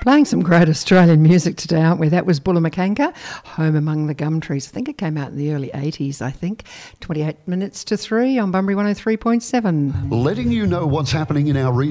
Playing some great Australian music today, aren't we? That was Bullamakanka, Home Among the Gum Trees. I think it came out in the early 80s, 28 minutes to 3 on Bunbury 103.7. Letting you know what's happening in our region.